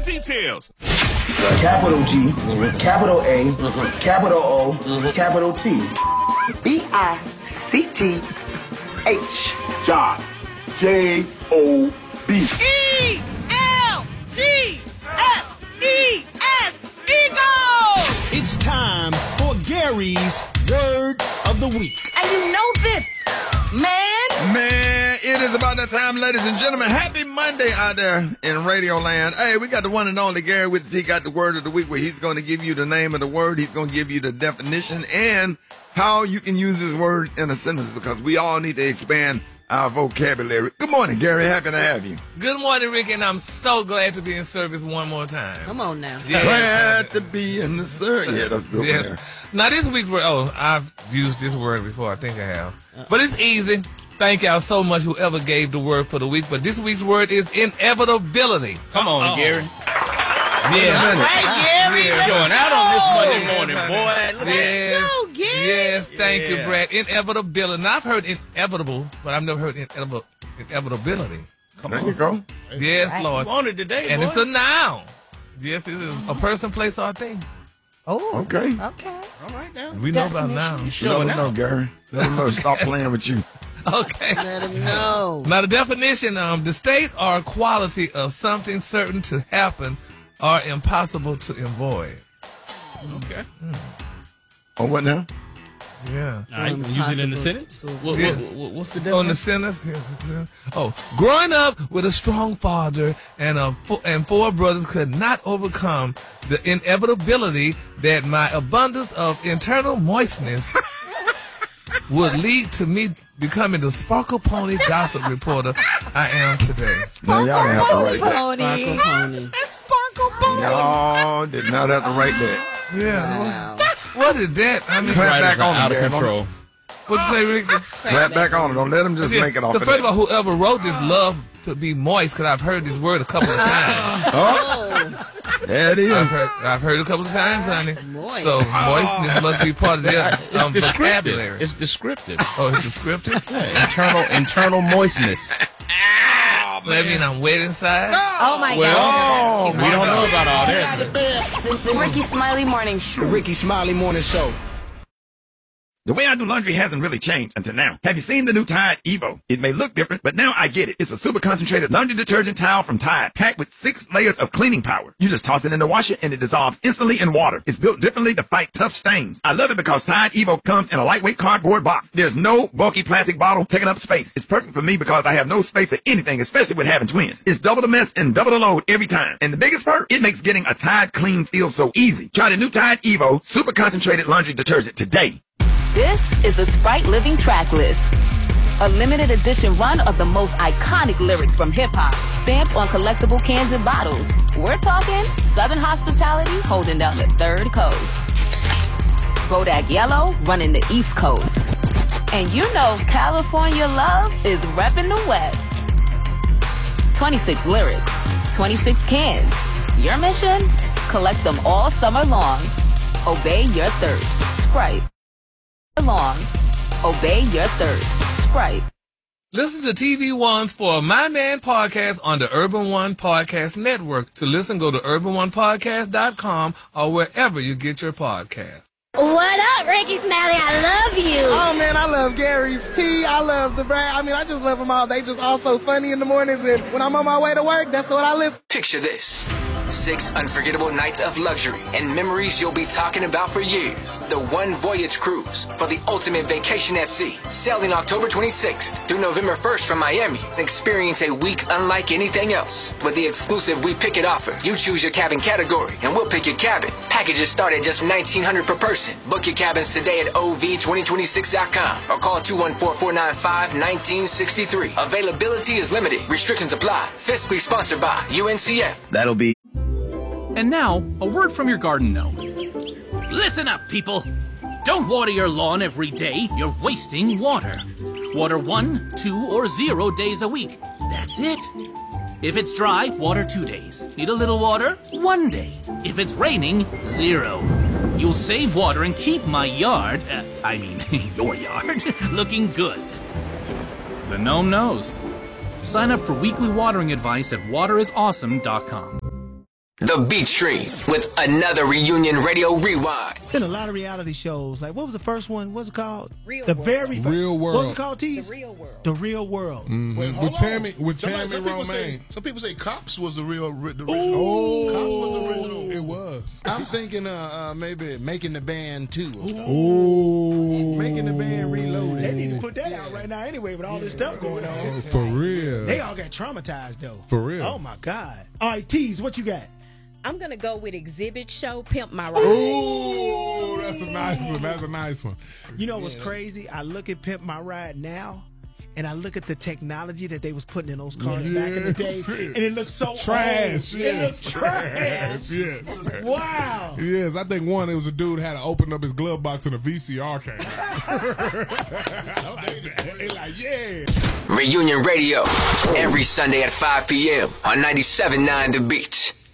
details. Capital G, capital A, capital O, capital T. B-I-C-T-H. Job. J-O-B. E-L-G-S-E-S. Eagle! It's time for Gary's Word of the Week. And you know this, man. Man, it is about that time, ladies and gentlemen. Happy Monday out there in Radio Land. Hey, we got the one and only Gary with us. He got the word of the week where he's going to give you the name of the word. He's going to give you the definition and how you can use this word in a sentence because we all need to expand our vocabulary. Good morning, Gary. Happy to have you. Good morning, Rick, and I'm so glad to be in service one more time. Come on now. Yes. Glad to be in the service. Yeah, that's good. Yes. Man. Now, this week's word, I've used this word before. I think I have. But it's easy. Thank y'all so much, whoever gave the word for the week. But this week's word is inevitability. Come on, Gary. Yeah. All right, Gary. Let's Showing out on this Monday morning, boy. Yes. go, Gary. Yes, thank you, Yeah. Brad. Inevitability. Now, I've heard inevitable, but I've never heard inevitability. There you go. Yes, Right. Lord. You on it today, And boy. it's a noun. Yes, it is a person, place, or thing. Oh, Okay. okay. All right now. We know about Definition. nouns. Let Showing him know, out. Gary. Let him know. Stop playing with you. Okay. Let him know. Now, the definition, the state or quality of something certain to happen or impossible to avoid. Okay. Oh, what now? Yeah. All right, use it in the sentence. Yeah. What's the On the definition? sentence. Oh, growing up with a strong father and four brothers could not overcome the inevitability that my abundance of internal moistness would lead to me becoming the Sparkle Pony gossip reporter I am today. No, y'all didn't have to write that. Sparkle pony. Sparkle Pony. Y'all did not have to write that. Yeah. Wow. What is that? I mean, Clap Writers back on are out it, of Gary. control. what you say, Rick? Clap back on it. Don't let him just make it off The of first that. of all, whoever wrote this love to be moist, because I've heard this word a couple of times. Oh, there it is. I've heard it a couple of times, honey. Moist. So moistness must be part of their It's descriptive. vocabulary. It's descriptive. Oh, it's descriptive? Internal moistness. So that means I'm wet inside? Oh my Well, gosh, we don't know about all that. the Ricky Smiley Morning Show. Ricky Smiley Morning Show. The way I do laundry hasn't really changed until now. Have you seen the new Tide Evo? It may look different, but now I get it. It's a super concentrated laundry detergent towel from Tide, packed with 6 layers of cleaning power. You just toss it in the washer and it dissolves instantly in water. It's built differently to fight tough stains. I love it because Tide Evo comes in a lightweight cardboard box. There's no bulky plastic bottle taking up space. It's perfect for me because I have no space for anything, especially with having twins. It's double the mess and double the load every time. And the biggest perk, it makes getting a Tide clean feel so easy. Try the new Tide Evo super concentrated laundry detergent today. This is the Sprite Living Track List. A limited edition run of the most iconic lyrics from hip-hop, stamped on collectible cans and bottles. We're talking Southern hospitality holding down the third coast. Bodak Yellow running the East Coast. And you know California love is repping the West. 26 lyrics, 26 cans. Your mission? Collect them all summer long. Obey your thirst. Sprite. Long. Obey your thirst. Sprite. Listen to TV Ones for My Man Podcast on the Urban One Podcast Network. To listen, go to urban1podcast.com or wherever you get your podcast. What up, Ricky Smiley? I love you. Oh, man, I love Gary's tea. I love the Brad. I mean, I just love them all. They just all so funny in the mornings. And when I'm on my way to work, that's what I listen. Picture this. 6 unforgettable nights of luxury and memories you'll be talking about for years. The One Voyage Cruise for the ultimate vacation at sea. Sailing October 26th through November 1st from Miami. Experience a week unlike anything else. With the exclusive We Pick It offer, you choose your cabin category and we'll pick your cabin. Packages start at just $1,900 per person. Book your cabins today at ov2026.com or call 214-495-1963. Availability is limited. Restrictions apply. Fiscally sponsored by UNCF. That'll be. And now, a word from your garden gnome. Listen up, people. Don't water your lawn every day. You're wasting water. Water 1, 2, or 0 days a week. That's it. If it's dry, water 2 days. Need a little water? 1 day. If it's raining, 0. You'll save water and keep my yard, your yard, looking good. The gnome knows. Sign up for weekly watering advice at waterisawesome.com. The Beat Stream with another Reunion Radio Rewind. Been a lot of reality shows. Like, what was the first one? What's it called? Real the World. very first. Real World. What was it called, Tease? The Real World. The Real World. Mm-hmm. Wait, With Tammy people Romaine. some people say Cops was the original. Oh, Cops was the original. It was. I'm thinking maybe Making the Band 2 or something. Oh, Making the Band Reloaded. They need to put that out right now anyway with all this stuff going on. For real. They all got traumatized, though. For real. Oh, my God. All right, Tease, what you got? I'm going to go with Exhibit Show, Pimp My Ride. Ooh, that's a nice one. That's a nice one. You know what's crazy? I look at Pimp My Ride now, and I look at the technology that they was putting in those cars back in the day, and it looks so trash. old. Yes. It looks trash. Yes. Wow. Yes, I think it was a dude had to open up his glove box and a VCR came out. Like, yeah. Reunion Radio, every Sunday at 5 p.m. on 97.9 The Beat.